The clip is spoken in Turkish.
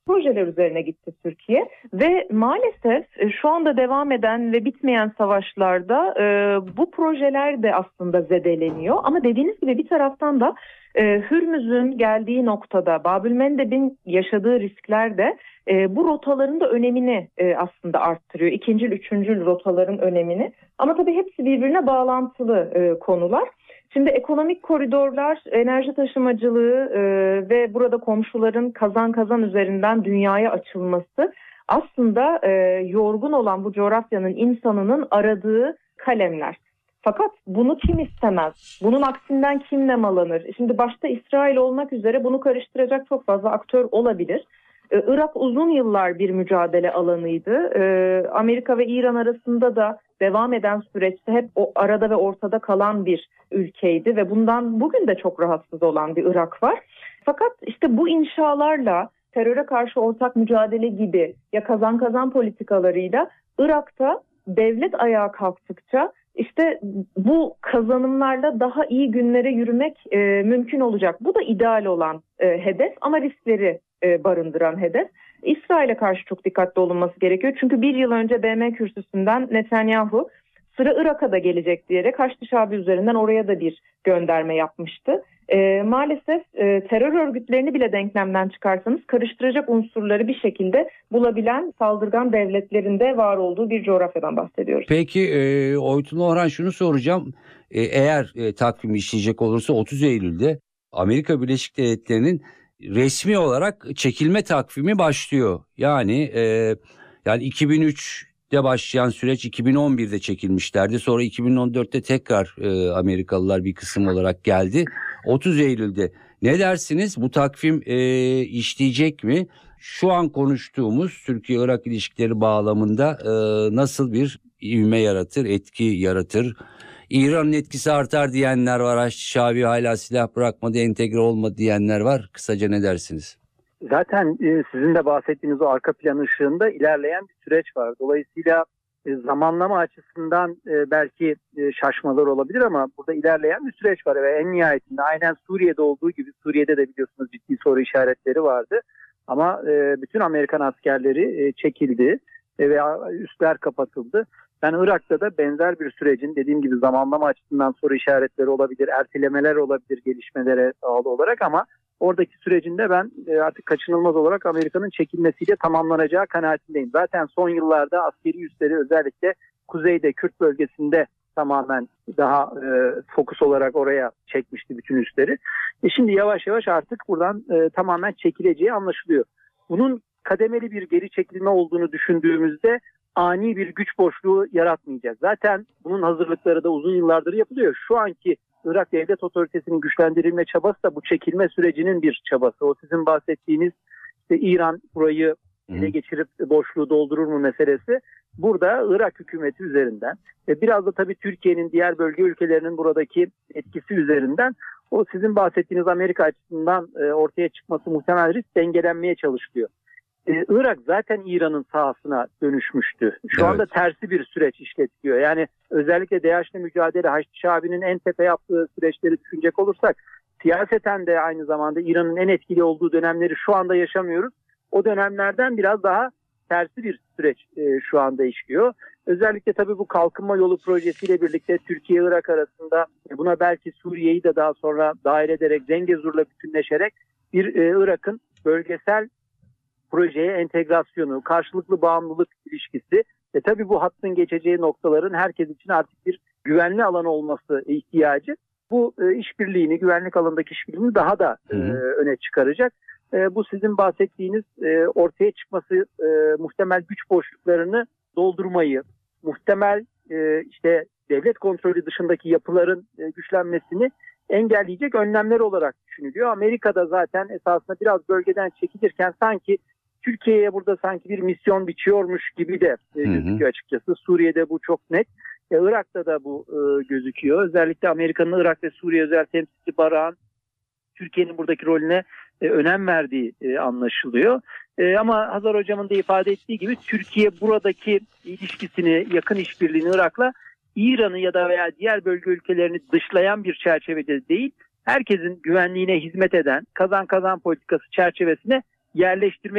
projeler üzerine gitti Türkiye ve maalesef şu anda devam eden ve bitmeyen savaşlarda bu projeler de aslında zedeleniyor. Ama dediğiniz gibi bir taraftan da Hürmüz'ün geldiği noktada Babülmendeb'in yaşadığı riskler de bu rotaların da önemini aslında arttırıyor. İkincil, üçüncül rotaların önemini. Ama tabii hepsi birbirine bağlantılı konular. Şimdi ekonomik koridorlar, enerji taşımacılığı ve burada komşuların kazan kazan üzerinden dünyaya açılması aslında yorgun olan bu coğrafyanın insanının aradığı kalemler. Fakat bunu kim istemez? Bunun aksinden kim nemalanır? Şimdi başta İsrail olmak üzere bunu karıştıracak çok fazla aktör olabilir. Irak uzun yıllar bir mücadele alanıydı. Amerika ve İran arasında da devam eden süreçte hep o arada ve ortada kalan bir ülkeydi ve bundan bugün de çok rahatsız olan bir Irak var. Fakat işte bu inşalarla teröre karşı ortak mücadele gibi ya kazan kazan politikalarıyla Irak'ta devlet ayağa kalktıkça işte bu kazanımlarla daha iyi günlere yürümek mümkün olacak. Bu da ideal olan hedef ama riskleri barındıran hedef. İsrail'e karşı çok dikkatli olunması gerekiyor. Çünkü bir yıl önce BM kürsüsünden Netanyahu sıra Irak'a da gelecek diyerek Haçlı Şabi üzerinden oraya da bir gönderme yapmıştı. Maalesef terör örgütlerini bile denklemden çıkarsanız karıştıracak unsurları bir şekilde bulabilen saldırgan devletlerin de var olduğu bir coğrafyadan bahsediyoruz. Peki Oytun Orhan şunu soracağım. Eğer takvim işleyecek olursa 30 Eylül'de Amerika Birleşik Devletleri'nin resmi olarak çekilme takvimi başlıyor. Yani 2003'te başlayan süreç 2011'de çekilmişlerdi. Sonra 2014'te tekrar Amerikalılar bir kısım olarak geldi. 30 Eylül'de ne dersiniz? Bu takvim işleyecek mi? Şu an konuştuğumuz Türkiye-Irak ilişkileri bağlamında nasıl bir ivme yaratır, etki yaratır? İran'ın etkisi artar diyenler var. Haçlı Şabi hala silah bırakmadı, entegre olmadı diyenler var. Kısaca ne dersiniz? Zaten sizin de bahsettiğiniz o arka plan ışığında ilerleyen bir süreç var. Dolayısıyla zamanlama açısından belki şaşmalar olabilir ama burada ilerleyen bir süreç var. Ve en nihayetinde aynen Suriye'de olduğu gibi Suriye'de de biliyorsunuz ciddi soru işaretleri vardı. Ama bütün Amerikan askerleri çekildi ve üsler kapatıldı. Ben Irak'ta da benzer bir sürecin dediğim gibi zamanlama açısından soru işaretleri olabilir, ertelemeler olabilir gelişmelere bağlı olarak ama oradaki sürecinde ben artık kaçınılmaz olarak Amerika'nın çekilmesiyle tamamlanacağı kanaatindeyim. Zaten son yıllarda askeri üsleri özellikle kuzeyde Kürt bölgesinde tamamen daha fokus olarak oraya çekmişti bütün üsleri. Şimdi yavaş yavaş artık buradan tamamen çekileceği anlaşılıyor. Bunun kademeli bir geri çekilme olduğunu düşündüğümüzde ani bir güç boşluğu yaratmayacak. Zaten bunun hazırlıkları da uzun yıllardır yapılıyor. Şu anki Irak Devlet Otoritesi'nin güçlendirilme çabası da bu çekilme sürecinin bir çabası. O sizin bahsettiğiniz işte İran burayı ele geçirip boşluğu doldurur mu meselesi. Burada Irak hükümeti üzerinden ve biraz da tabii Türkiye'nin diğer bölge ülkelerinin buradaki etkisi üzerinden o sizin bahsettiğiniz Amerika açısından ortaya çıkması muhtemel risk dengelenmeye çalışılıyor. Irak zaten İran'ın sahasına dönüşmüştü. Şu anda tersi bir süreç işletiliyor. Yani özellikle DAEŞ'le mücadele, Haçlı Şabi'nin en tepe yaptığı süreçleri düşünecek olursak siyaseten de aynı zamanda İran'ın en etkili olduğu dönemleri şu anda yaşamıyoruz. O dönemlerden biraz daha tersi bir süreç şu anda işliyor. Özellikle tabii bu kalkınma yolu projesiyle birlikte Türkiye-Irak arasında buna belki Suriye'yi de daha sonra dahil ederek Zengezur'la bütünleşerek bir Irak'ın bölgesel projeye entegrasyonu, karşılıklı bağımlılık ilişkisi ve tabii bu hattın geçeceği noktaların herkes için artık bir güvenli alan olması ihtiyacı bu işbirliğini, güvenlik alanındaki işbirliğini daha da öne çıkaracak. Bu sizin bahsettiğiniz ortaya çıkması muhtemel güç boşluklarını doldurmayı, muhtemel işte devlet kontrolü dışındaki yapıların güçlenmesini engelleyecek önlemler olarak düşünülüyor. Amerika'da zaten esasında biraz bölgeden çekilirken sanki Türkiye'ye burada sanki bir misyon biçiyormuş gibi de gözüküyor açıkçası. Suriye'de bu çok net. Irak'ta da bu gözüküyor. Özellikle Amerika'nın Irak ve Suriye özel temsilcisi Barak'ın Türkiye'nin buradaki rolüne önem verdiği anlaşılıyor. Ama Hazar Hocam'ın da ifade ettiği gibi Türkiye buradaki ilişkisini, yakın işbirliğini Irak'la İran'ı ya da veya diğer bölge ülkelerini dışlayan bir çerçevede değil, herkesin güvenliğine hizmet eden kazan kazan politikası çerçevesine yerleştirmek